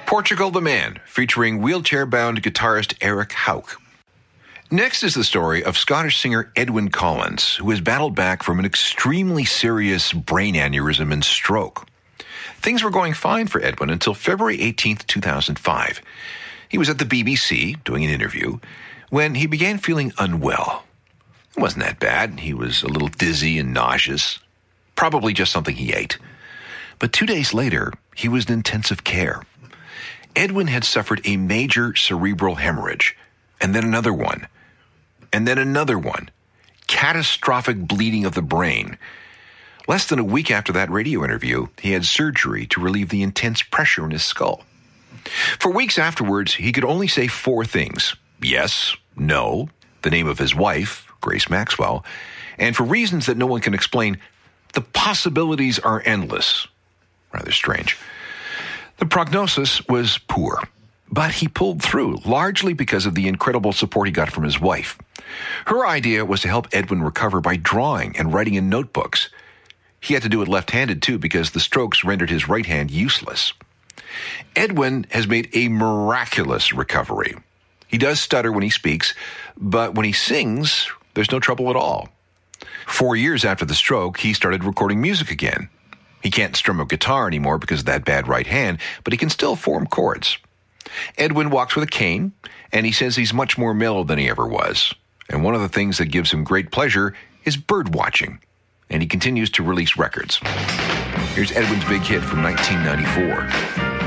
Portugal the Man, featuring wheelchair-bound guitarist Eric Hauck. Next is the story of Scottish singer Edwyn Collins, who has battled back from an extremely serious brain aneurysm and stroke. Things were going fine for Edwyn until February 18th, 2005. He was at the BBC doing an interview when he began feeling unwell. It wasn't that bad. He was a little dizzy and nauseous, probably just something he ate. But 2 days later, he was in intensive care. Edwyn had suffered a major cerebral hemorrhage, and then another one, and then another one. Catastrophic bleeding of the brain. Less than a week after that radio interview, he had surgery to relieve the intense pressure in his skull. For weeks afterwards, he could only say 4 things. Yes, no, the name of his wife, Grace Maxwell, and for reasons that no one can explain, the possibilities are endless. Rather strange. The prognosis was poor. But he pulled through, largely because of the incredible support he got from his wife. Her idea was to help Edwyn recover by drawing and writing in notebooks. He had to do it left-handed, too, because the strokes rendered his right hand useless. Edwyn has made a miraculous recovery. He does stutter when he speaks, but when he sings, there's no trouble at all. 4 years after the stroke, he started recording music again. He can't strum a guitar anymore because of that bad right hand, but he can still form chords. Edwyn walks with a cane, and he says he's much more mellow than he ever was. And one of the things that gives him great pleasure is bird watching. And he continues to release records. Here's Edwyn's big hit from 1994.